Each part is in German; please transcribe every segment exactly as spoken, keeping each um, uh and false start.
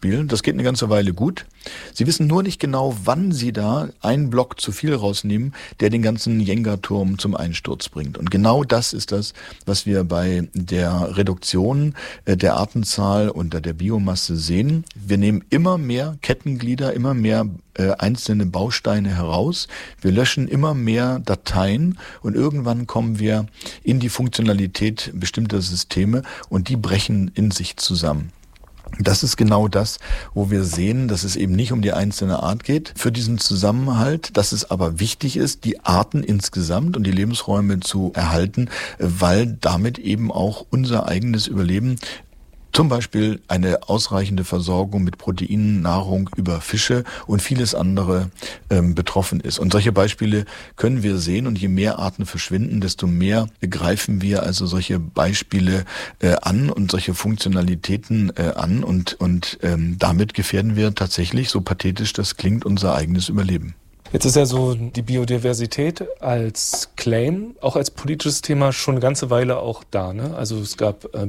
spielen. Das geht eine ganze Weile gut. Sie wissen nur nicht genau, wann Sie da einen Block zu viel rausnehmen, der den ganzen Jenga-Turm zum Einsturz bringt. Und genau das ist das, was wir bei der Reduktion der Artenzahl unter der Biomasse sehen. Wir nehmen immer mehr Kettenglieder, immer mehr äh, einzelne Bausteine heraus. Wir löschen immer mehr Dateien und irgendwann kommen wir in die Funktionalität bestimmter Systeme und die brechen in sich zusammen. Das ist genau das, wo wir sehen, dass es eben nicht um die einzelne Art geht für diesen Zusammenhalt, dass es aber wichtig ist, die Arten insgesamt und die Lebensräume zu erhalten, weil damit eben auch unser eigenes Überleben, zum Beispiel eine ausreichende Versorgung mit Proteinen, Nahrung über Fische und vieles andere ähm, betroffen ist. Und solche Beispiele können wir sehen und je mehr Arten verschwinden, desto mehr greifen wir also solche Beispiele äh, an und solche Funktionalitäten äh, an und, und ähm, damit gefährden wir tatsächlich, so pathetisch das klingt, unser eigenes Überleben. Jetzt ist ja so die Biodiversität als Claim, auch als politisches Thema schon eine ganze Weile auch da, ne? Also es gab äh,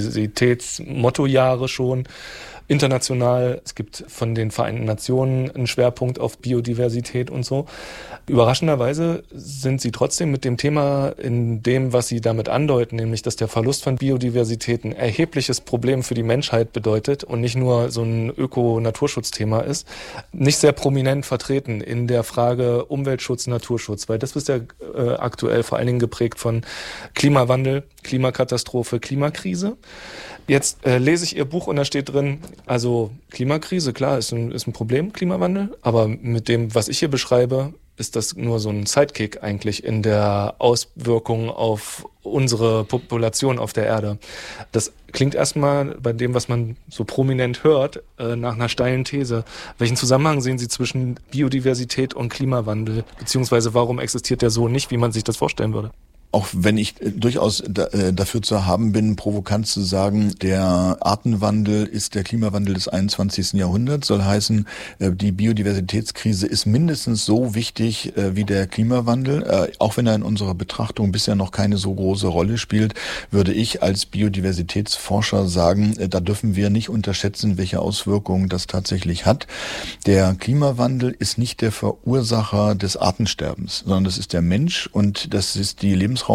Biodiversitätsmottojahre schon international. Es gibt von den Vereinten Nationen einen Schwerpunkt auf Biodiversität und so. Überraschenderweise sind sie trotzdem mit dem Thema in dem, was sie damit andeuten, nämlich dass der Verlust von Biodiversität ein erhebliches Problem für die Menschheit bedeutet und nicht nur so ein Öko-Naturschutzthema ist, nicht sehr prominent vertreten in der Frage Umweltschutz, Naturschutz, weil das ist ja äh, aktuell vor allen Dingen geprägt von Klimawandel, Klimakatastrophe, Klimakrise. Jetzt äh, lese ich Ihr Buch und da steht drin, also Klimakrise, klar, ist ein, ist ein Problem, Klimawandel, aber mit dem, was ich hier beschreibe, ist das nur so ein Sidekick eigentlich in der Auswirkung auf unsere Population auf der Erde. Das klingt erstmal bei dem, was man so prominent hört, äh, nach einer steilen These. Welchen Zusammenhang sehen Sie zwischen Biodiversität und Klimawandel? Beziehungsweise warum existiert der so nicht, wie man sich das vorstellen würde? Auch wenn ich äh, durchaus da, äh, dafür zu haben bin, provokant zu sagen, der Artenwandel ist der Klimawandel des einundzwanzigsten Jahrhunderts, soll heißen, äh, die Biodiversitätskrise ist mindestens so wichtig äh, wie der Klimawandel. Äh, auch wenn er in unserer Betrachtung bisher noch keine so große Rolle spielt, würde ich als Biodiversitätsforscher sagen, äh, da dürfen wir nicht unterschätzen, welche Auswirkungen das tatsächlich hat. Der Klimawandel ist nicht der Verursacher des Artensterbens, sondern das ist der Mensch und das ist die Lebensraumnutzung.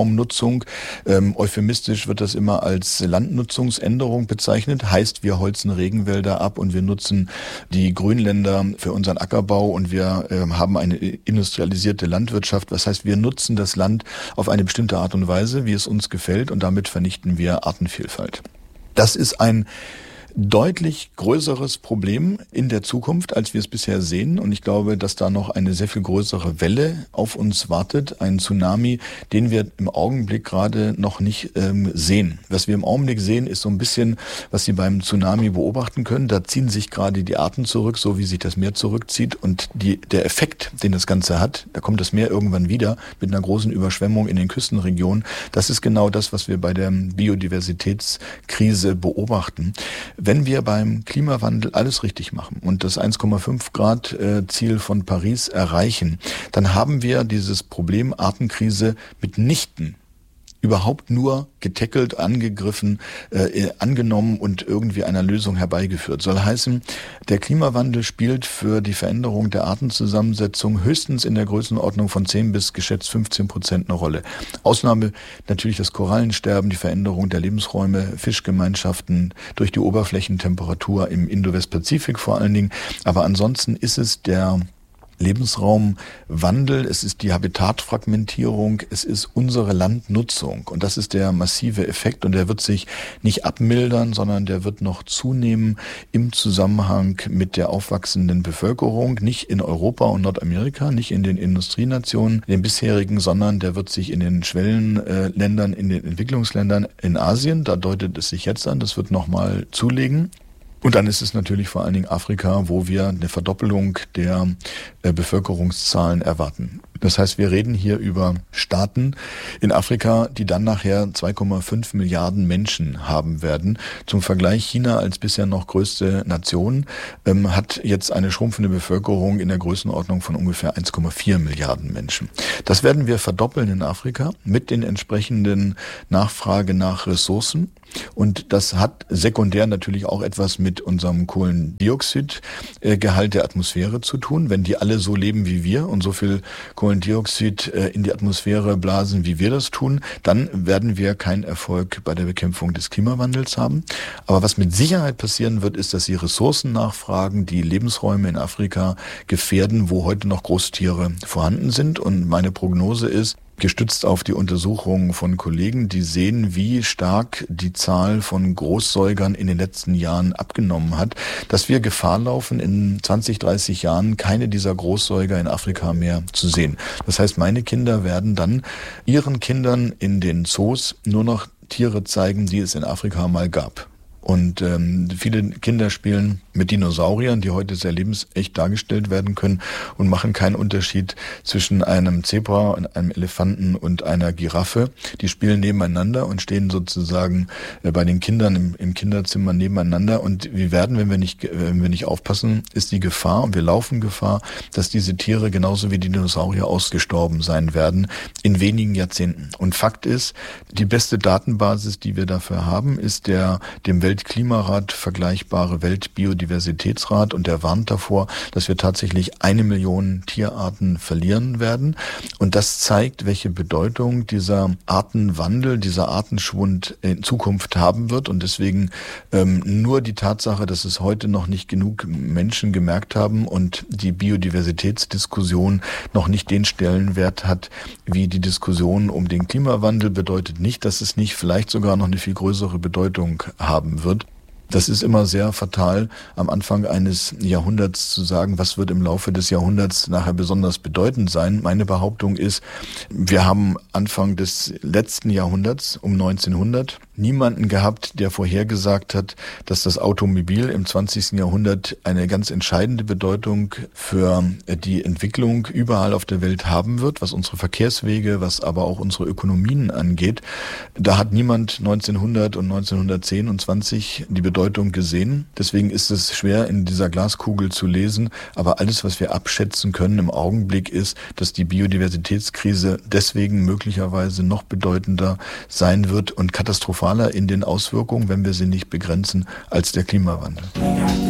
Ähm, euphemistisch wird das immer als Landnutzungsänderung bezeichnet. Heißt, wir holzen Regenwälder ab und wir nutzen die Grünländer für unseren Ackerbau und wir äh, haben eine industrialisierte Landwirtschaft. Das heißt, wir nutzen das Land auf eine bestimmte Art und Weise, wie es uns gefällt und damit vernichten wir Artenvielfalt. Das ist ein deutlich größeres Problem in der Zukunft, als wir es bisher sehen. Und ich glaube, dass da noch eine sehr viel größere Welle auf uns wartet. Ein Tsunami, den wir im Augenblick gerade noch nicht ähm, sehen. Was wir im Augenblick sehen, ist so ein bisschen, was Sie beim Tsunami beobachten können. Da ziehen sich gerade die Arten zurück, so wie sich das Meer zurückzieht. Und die, der Effekt, den das Ganze hat, da kommt das Meer irgendwann wieder mit einer großen Überschwemmung in den Küstenregionen. Das ist genau das, was wir bei der Biodiversitätskrise beobachten. Wenn wir beim Klimawandel alles richtig machen und das eins Komma fünf Grad Ziel von Paris erreichen, dann haben wir dieses Problem Artenkrise mitnichten überhaupt nur getackelt, angegriffen, äh, angenommen und irgendwie einer Lösung herbeigeführt. Soll heißen, der Klimawandel spielt für die Veränderung der Artenzusammensetzung höchstens in der Größenordnung von zehn bis geschätzt fünfzehn Prozent eine Rolle. Ausnahme natürlich das Korallensterben, die Veränderung der Lebensräume, Fischgemeinschaften durch die Oberflächentemperatur im Indo-West-Pazifik vor allen Dingen. Aber ansonsten ist es der Lebensraumwandel, es ist die Habitatfragmentierung, es ist unsere Landnutzung und das ist der massive Effekt und der wird sich nicht abmildern, sondern der wird noch zunehmen im Zusammenhang mit der aufwachsenden Bevölkerung, nicht in Europa und Nordamerika, nicht in den Industrienationen, den bisherigen, sondern der wird sich in den Schwellenländern, in den Entwicklungsländern in Asien, da deutet es sich jetzt an, das wird nochmal zulegen. Und dann ist es natürlich vor allen Dingen Afrika, wo wir eine Verdoppelung der äh, Bevölkerungszahlen erwarten. Das heißt, wir reden hier über Staaten in Afrika, die dann nachher zwei Komma fünf Milliarden Menschen haben werden. Zum Vergleich, China als bisher noch größte Nation ähm, hat jetzt eine schrumpfende Bevölkerung in der Größenordnung von ungefähr eins Komma vier Milliarden Menschen. Das werden wir verdoppeln in Afrika mit den entsprechenden Nachfrage nach Ressourcen. Und das hat sekundär natürlich auch etwas mit unserem Kohlendioxidgehalt der Atmosphäre zu tun. Wenn die alle so leben wie wir und so viel Kohlendioxid in die Atmosphäre blasen, wie wir das tun, dann werden wir keinen Erfolg bei der Bekämpfung des Klimawandels haben. Aber was mit Sicherheit passieren wird, ist, dass sie Ressourcen nachfragen, die Lebensräume in Afrika gefährden, wo heute noch Großtiere vorhanden sind. Und meine Prognose ist, gestützt auf die Untersuchungen von Kollegen, die sehen, wie stark die Zahl von Großsäugern in den letzten Jahren abgenommen hat, dass wir Gefahr laufen, in zwanzig, dreißig Jahren keine dieser Großsäuger in Afrika mehr zu sehen. Das heißt, meine Kinder werden dann ihren Kindern in den Zoos nur noch Tiere zeigen, die es in Afrika mal gab. Und ähm, viele Kinder spielen mit Dinosauriern, die heute sehr lebensecht dargestellt werden können und machen keinen Unterschied zwischen einem Zebra, einem Elefanten und einer Giraffe. Die spielen nebeneinander und stehen sozusagen äh, bei den Kindern im, im Kinderzimmer nebeneinander. Und wir werden, wenn wir nicht, wenn wir nicht aufpassen, ist die Gefahr, und wir laufen Gefahr, dass diese Tiere genauso wie die Dinosaurier ausgestorben sein werden in wenigen Jahrzehnten. Und Fakt ist, die beste Datenbasis, die wir dafür haben, ist der dem Weltklimarat vergleichbare Weltbiodiversitätsrat, und der warnt davor, dass wir tatsächlich eine Million Tierarten verlieren werden. Und das zeigt, welche Bedeutung dieser Artenwandel, dieser Artenschwund in Zukunft haben wird. Und deswegen ähm, nur die Tatsache, dass es heute noch nicht genug Menschen gemerkt haben und die Biodiversitätsdiskussion noch nicht den Stellenwert hat wie die Diskussion um den Klimawandel, bedeutet nicht, dass es nicht vielleicht sogar noch eine viel größere Bedeutung haben wird. Das ist immer sehr fatal, am Anfang eines Jahrhunderts zu sagen, was wird im Laufe des Jahrhunderts nachher besonders bedeutend sein. Meine Behauptung ist, wir haben Anfang des letzten Jahrhunderts, um neunzehnhundert, niemanden gehabt, der vorhergesagt hat, dass das Automobil im zwanzigsten Jahrhundert eine ganz entscheidende Bedeutung für die Entwicklung überall auf der Welt haben wird, was unsere Verkehrswege, was aber auch unsere Ökonomien angeht. Da hat niemand neunzehnhundert und neunzehnhundertzehn und zwanzig die Bedeutung gesehen. Deswegen ist es schwer, in dieser Glaskugel zu lesen. Aber alles, was wir abschätzen können im Augenblick, ist, dass die Biodiversitätskrise deswegen möglicherweise noch bedeutender sein wird und katastrophaler in den Auswirkungen, wenn wir sie nicht begrenzen, als der Klimawandel.